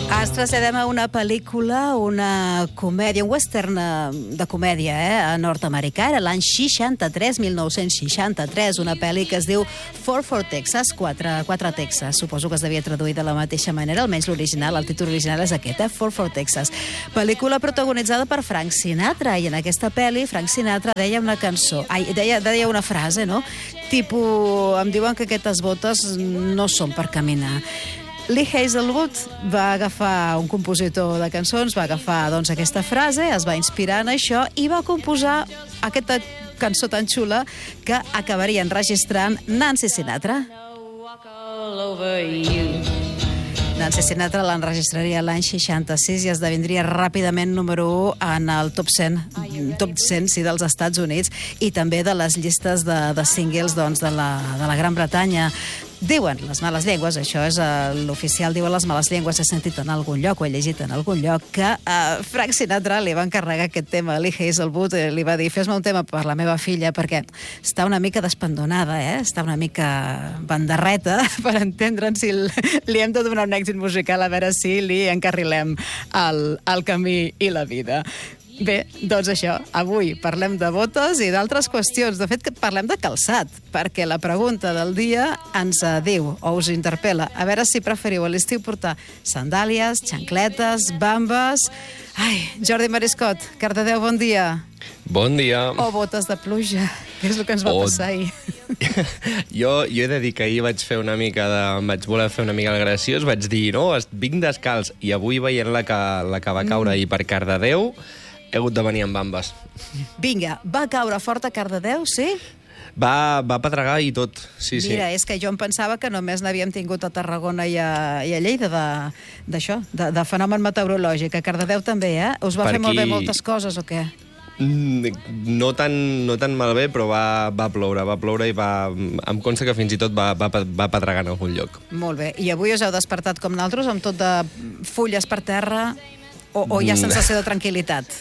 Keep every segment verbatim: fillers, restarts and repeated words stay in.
Ens traslladem a una pel·lícula, una comèdia, un western de comèdia eh, nord-americà. Era l'any seixanta-tres, mil nou-cents seixanta-tres, una pel·li que es diu Four for Texas, quatre, quatre Texas. Suposo que es devia traduir de la mateixa manera, almenys l'original, el títol original és aquest, eh? Four for Texas. Pel·lícula protagonitzada per Frank Sinatra, i en aquesta pel·li Frank Sinatra deia una cançó, ai, deia, deia una frase, no? Tipo, em diuen que aquestes botes no són per caminar. Lee Hazelwood va agafar un compositor de cançons, va agafar doncs, aquesta frase, es va inspirar en això i va composar aquesta cançó tan xula que acabarien registrant Nancy Sinatra. Nancy Sinatra l'enregistraria l'any seixanta-sis i esdevindria ràpidament número u en el top cent, top cent sí, dels Estats Units i també de les llistes de, de singles doncs, de, la, de la Gran Bretanya. Diuen les males llengües, això és uh, l'oficial, diuen les males llengües, he sentit en algun lloc o he llegit en algun lloc que uh, Frank Sinatra li va encarregar aquest tema a Lee Hazelwood, eh, li va dir, fes-me un tema per la meva filla, perquè està una mica despendonada, eh? Està una mica bandarreta, per entendre'n si li hem de donar un èxit musical, a veure si li encarrilem el, el camí i la vida. Bé, doncs això, avui parlem de botes i d'altres qüestions. De fet, que parlem de calçat, perquè la pregunta del dia ens diu, o us interpel·la, a veure si preferiu a l'estiu portar sandàlies, xancletes, bambes... Ai, Jordi Mariscot, Cardedeu, bon dia. Bon dia. O botes de pluja, que és el que ens va o... passar ahir. jo, jo he de dir que ahir vaig fer una mica de... vaig voler fer una mica el graciós, vaig dir, no, vinc descalç, i avui veient la que, la que va caure ahir per Cardedeu, he hagut de venir amb bambes. Vinga, va caure fort a Cardedeu, sí? Va, va pedregar i tot, sí, sí. Mira, és que jo em pensava que només n'havíem tingut a Tarragona i a, i a Lleida d'això, de, de, de fenomen meteorològic. A Cardedeu també, eh? Us va Per fer molt aquí... bé moltes coses o què? No tan, no tan malbé, però va, va ploure, va ploure i va, em consta que fins i tot va, va, va pedregar en algun lloc. Molt bé. I avui us heu despertat com naltros, amb tot de fulles per terra, o, o hi ha sensació de tranquil·litat?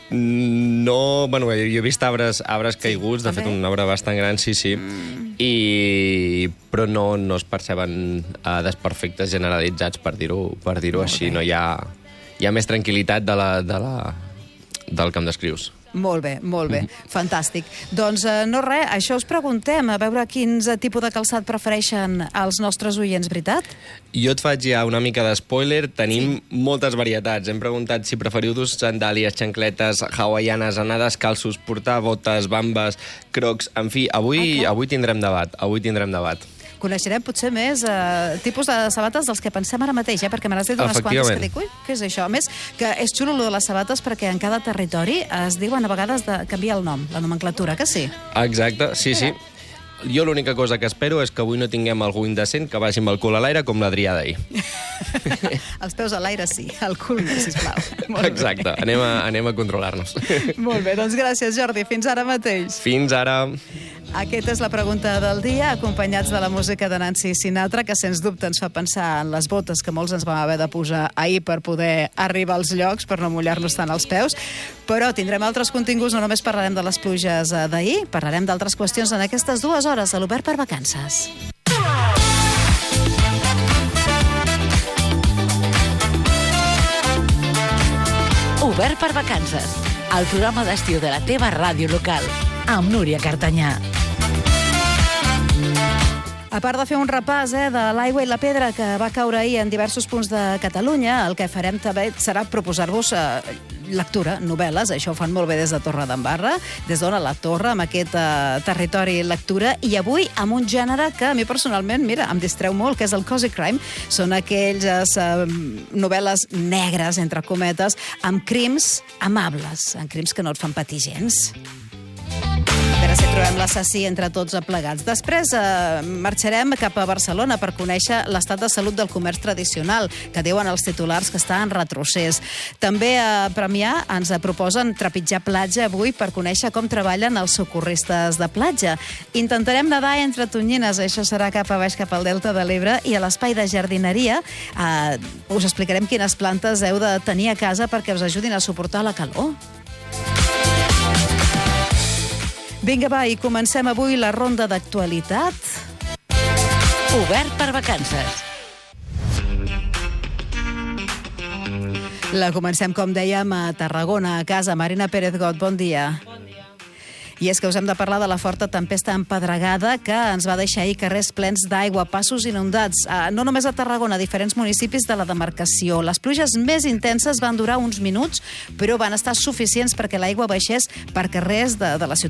No, bueno, jo he vist arbres, arbres caiguts, de fet un arbre bastant gran, sí, sí, mm. i, però no, no es perceben uh, desperfectes generalitzats, per dir-ho per dir-ho així, no hi ha, hi ha més tranquil·litat de la, de la, del que em descrius. Molt bé, molt bé, mm-hmm. Fantàstic. Doncs eh, no res, això us preguntem, a veure quins tipus de calçat prefereixen els nostres oients, veritat? Jo et faig ja una mica de spoiler, tenim sí. moltes varietats. Hem preguntat si preferiu dur sandàlies, xancletes, hawaianes, anar descalços, portar botes, bambes, crocs, en fi, avui, okay. avui tindrem debat, avui tindrem debat. Coneixerem potser més eh, tipus de sabates dels que pensem ara mateix, eh? Perquè me n'has dit unes quantes que dic, ui, què és això? A més, que és xulo lo de les sabates perquè en cada territori es diuen a vegades de canviar el nom, la nomenclatura, que sí? Exacte, sí, sí. Jo l'única cosa que espero és que avui no tinguem algú indecent que vagi amb el cul a l'aire com l'Adrià d'ahir. Els peus a l'aire sí, el cul no, sisplau. Molt Exacte, anem a, anem a controlar-nos. Molt bé, doncs gràcies, Jordi. Fins ara mateix. Fins ara. Aquesta és la pregunta del dia, acompanyats de la música de Nancy Sinatra, que sens dubte ens fa pensar en les botes que molts ens vam haver de posar ahir per poder arribar als llocs, per no mullar-nos tant els peus. Però tindrem altres continguts, no només parlarem de les pluges d'ahir, parlarem d'altres qüestions en aquestes dues hores a l'Obert per Vacances. Obert per Vacances, el programa d'estiu de la teva ràdio local, amb Núria Cartanyà. A part de fer un repàs eh, de l'aigua i la pedra que va caure ahir en diversos punts de Catalunya, el que farem també serà proposar-vos eh, lectura, novel·les, això ho fan molt bé des de Torredembarra, des d'on a la Torre, amb aquest eh, territori lectura, i avui amb un gènere que a mi personalment, mira, em distreu molt, que és el cozy crime. Són aquelles eh, novel·les negres, entre cometes, amb crims amables, amb crims que no et fan patir gens. A veure si trobem l'assassí entre tots plegats. Després eh, marxarem cap a Barcelona per conèixer l'estat de salut del comerç tradicional, que diuen els titulars que està en retrocés. També a Premià ens proposen trepitjar platja avui per conèixer com treballen els socorristes de platja. Intentarem nedar entre tonyines, això serà cap a baix, cap al Delta de l'Ebre, i a l'espai de jardineria eh, us explicarem quines plantes heu de tenir a casa perquè us ajudin a suportar la calor. Vinga, va, i comencem avui la ronda d'actualitat. Obert per Vacances. La comencem, com dèiem, a Tarragona, a casa. Marina Pérez-Got, bon dia. Bon dia. I és que us hem de parlar de la forta tempesta empedregada que ens va deixar ahir carrers plens d'aigua, passos inundats, no només a Tarragona, a diferents municipis de la demarcació. Les pluges més intenses van durar uns minuts, però van estar suficients perquè l'aigua baixés per carrers de, de la ciutat